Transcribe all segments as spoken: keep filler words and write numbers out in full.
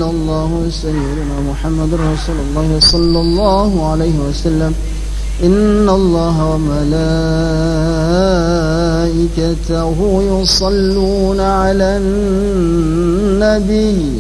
صلى الله سيدنا محمد رسول الله صلى الله عليه وسلم. إن الله وملائكته يصلون على النبي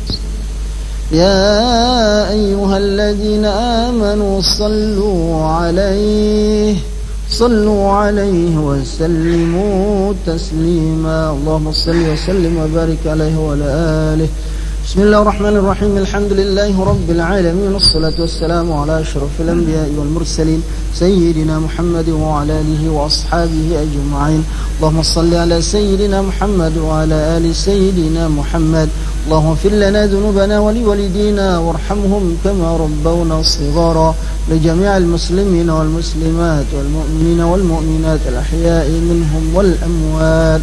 يا أيها الذين آمنوا صلوا عليه صلوا عليه وسلموا تسليما. اللهم صل وسلم وبارك عليه وعلى آله. بسم الله الرحمن الرحيم. الحمد لله رب العالمين، والصلاة والسلام على أشرف الأنبياء والمرسلين سيدنا محمد وعلى آله وأصحابه أجمعين. اللهم صل على سيدنا محمد وعلى آل سيدنا محمد. اللهم اغفر لنا ذنوبنا ولوالدينا وارحمهم كما ربونا صغارا. لجميع المسلمين والمسلمات والمؤمنين والمؤمنات الأحياء منهم والأموات.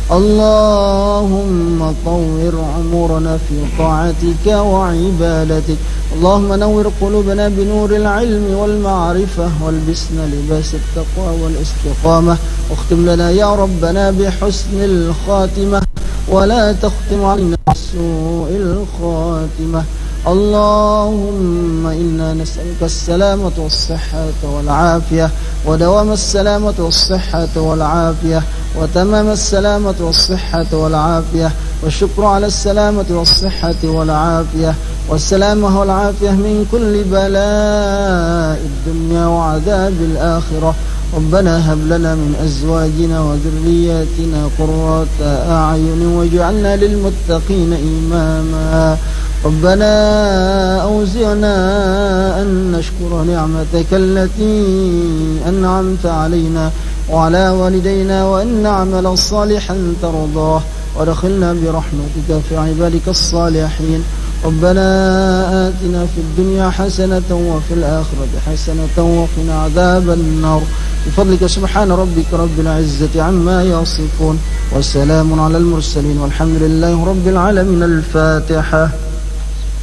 اللهم طور عمرنا في طاعتك وعبادتك. اللهم نور قلوبنا بنور العلم والمعرفة، والبسنا لباس التقوى والاستقامة. واختم لنا يا ربنا بحسن الخاتمة، ولا تختم علينا بسوء الخاتمة. اللهم إنا نسألك السلامة والصحة والعافية، ودوام السلامة والصحة والعافية، وتمام السلامة والصحة والعافية، والشكر على السلامة والصحة والعافية، والسلامة والعافية من كل بلاء الدنيا وعذاب الآخرة. ربنا هب لنا من أزواجنا وذرياتنا قرة أعين واجعلنا للمتقين إماما. ربنا أوزعنا أن نشكر نعمتك التي أنعمت علينا وعلى والدينا، وأن نعمل صالحا ترضاه، ودخلنا برحمتك في عبادك الصالحين. ربنا آتنا في الدنيا حسنة وفي الآخرة حسنة وقنا عذاب النار. بفضلك سبحان ربك رب العزة عما يصفون، والسلام على المرسلين، والحمد لله رب العالمين. الفاتحة.